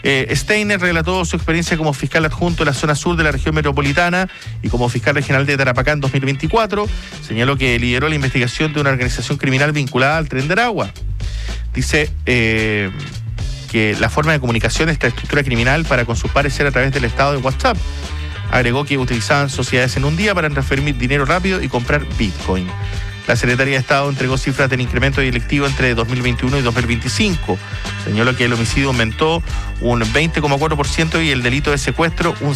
Steiner relató su experiencia como fiscal adjunto de la zona sur de la región metropolitana y como fiscal regional de Tarapacá en 2024. Señaló que lideró la investigación de una organización criminal vinculada al Tren de Aragua. Dice que la forma de comunicación de esta estructura criminal para con sus pares era a través del estado de WhatsApp. Agregó que utilizaban sociedades en un día para transferir dinero rápido y comprar Bitcoin. La Secretaría de Estado entregó cifras del incremento delictivo entre 2021 y 2025. Señaló que el homicidio aumentó un 20,4% y el delito de secuestro un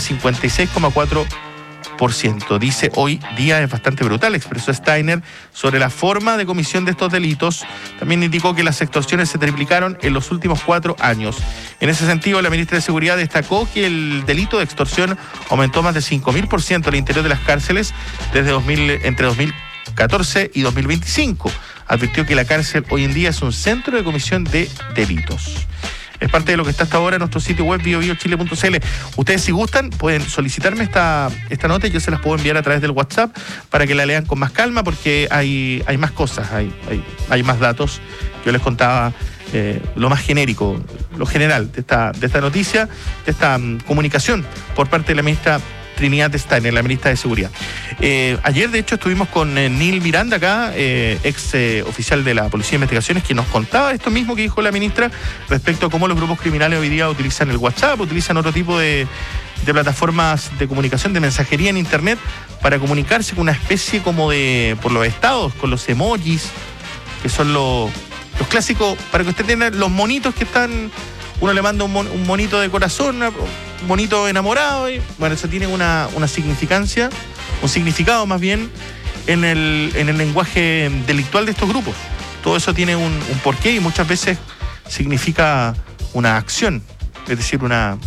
56,4%. Dice, hoy día es bastante brutal, expresó Steiner sobre la forma de comisión de estos delitos. También indicó que las extorsiones se triplicaron en los últimos 4 años. En ese sentido, la ministra de Seguridad destacó que el delito de extorsión aumentó más de 5.000% al interior de las cárceles desde entre 2014 y 2025. Advirtió que la cárcel hoy en día es un centro de comisión de delitos. Es parte de lo que está hasta ahora en nuestro sitio web biobiochile.cl. Ustedes, si gustan, pueden solicitarme esta nota y yo se las puedo enviar a través del WhatsApp para que la lean con más calma, porque hay más cosas, hay más datos. Yo les contaba lo más genérico, lo general de esta noticia, de esta comunicación por parte de la ministra Trinidad Steiner, la ministra de Seguridad. Ayer, de hecho, estuvimos con Neil Miranda acá, ex oficial de la Policía de Investigaciones, que nos contaba esto mismo que dijo la ministra respecto a cómo los grupos criminales hoy día utilizan el WhatsApp, utilizan otro tipo de plataformas de comunicación, de mensajería en Internet, para comunicarse con una especie como de, por los estados, con los emojis, que son los clásicos, para que usted tenga los monitos que están. Uno le manda un monito de corazón, un monito enamorado, y bueno, eso tiene una significancia, un significado más bien en el lenguaje delictual de estos grupos. Todo eso tiene un porqué y muchas veces significa una acción, es decir,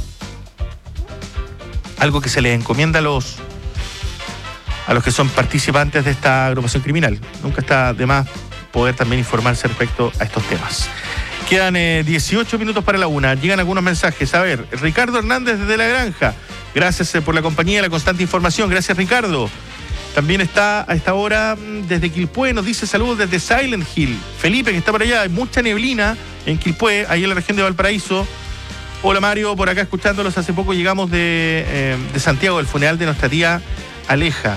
algo que se les encomienda a los que son participantes de esta agrupación criminal. Nunca está de más poder también informarse respecto a estos temas. Quedan 18 minutos para la 1. Llegan algunos mensajes. A ver, Ricardo Hernández desde La Granja. Gracias por la compañía y la constante información. Gracias, Ricardo. También está a esta hora desde Quilpué. Nos dice saludos desde Silent Hill. Felipe, que está por allá. Hay mucha neblina en Quilpué, ahí en la región de Valparaíso. Hola, Mario, por acá escuchándolos. Hace poco llegamos de Santiago, del funeral de nuestra tía Aleja.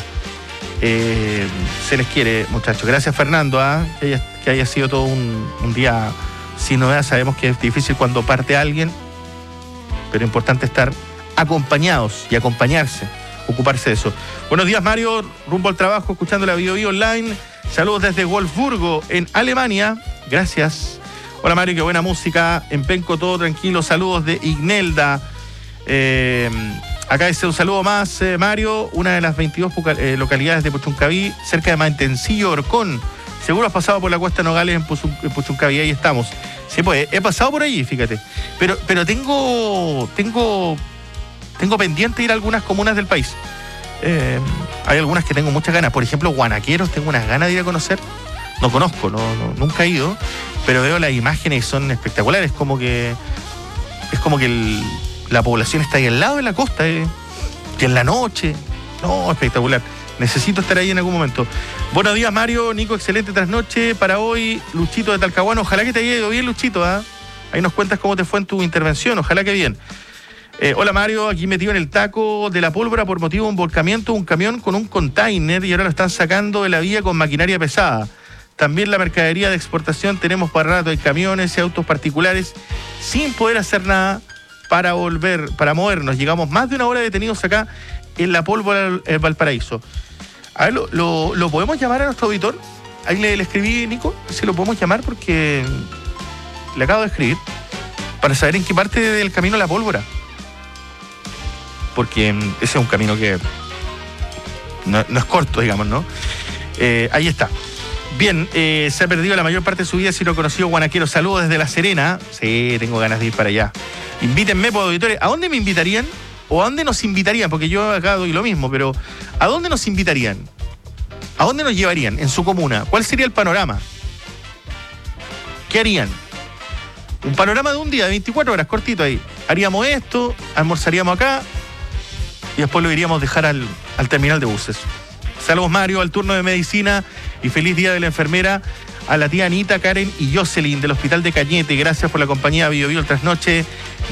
Se les quiere, muchachos. Gracias, Fernando, que haya sido todo un día sin novedad. Sabemos que es difícil cuando parte alguien, pero es importante estar acompañados y acompañarse, ocuparse de eso. Buenos días, Mario, rumbo al trabajo, escuchando la Bio Online. Saludos desde Wolfsburgo, en Alemania. Gracias. Hola, Mario, qué buena música. En Penco todo tranquilo. Saludos de Ignelda. Acá dice un saludo más, Mario, una de las 22 localidades de Puchuncaví, cerca de Mantencillo, Orcón. Seguro has pasado por la Cuesta Nogales en Puchuncaví, ahí estamos. Sí, pues, he pasado por allí, fíjate. Pero tengo pendiente ir a algunas comunas del país. Hay algunas que tengo muchas ganas. Por ejemplo, Guanaqueros, tengo unas ganas de ir a conocer. No conozco, nunca he ido, pero veo las imágenes y son espectaculares. Es como que la población está ahí al lado de la costa, que en la noche. No, espectacular. Necesito estar ahí en algún momento. Buenos días, Mario. Nico, excelente trasnoche para hoy. Luchito de Talcahuano. Ojalá que te haya ido bien, Luchito. Ahí nos cuentas cómo te fue en tu intervención. Ojalá que bien. Hola, Mario. Aquí metido en el taco de la pólvora por motivo de un volcamiento, un camión con un container y ahora lo están sacando de la vía con maquinaria pesada. También la mercadería de exportación tenemos para rato. Hay camiones y autos particulares sin poder hacer nada para movernos. Llegamos más de una hora detenidos acá en la pólvora en Valparaíso. A ver, ¿lo podemos llamar a nuestro auditor? Ahí le escribí, Nico, si lo podemos llamar porque le acabo de escribir para saber en qué parte del camino la pólvora. Porque ese es un camino que no es corto, digamos, ¿no? Ahí está. Bien, se ha perdido la mayor parte de su vida si lo conocido Guanaquero. Saludos desde La Serena. Sí, tengo ganas de ir para allá. Invítenme por auditores. ¿A dónde me invitarían? ¿O a dónde nos invitarían? Porque yo acá doy lo mismo, pero ¿a dónde nos invitarían? ¿A dónde nos llevarían en su comuna? ¿Cuál sería el panorama? ¿Qué harían? Un panorama de un día, de 24 horas, cortito ahí. Haríamos esto, almorzaríamos acá y después lo iríamos a dejar al terminal de buses. Saludos, Mario, al turno de medicina y feliz día de la enfermera a la tía Anita, Karen y Jocelyn del Hospital de Cañete. Gracias por la compañía Bio el trasnoche.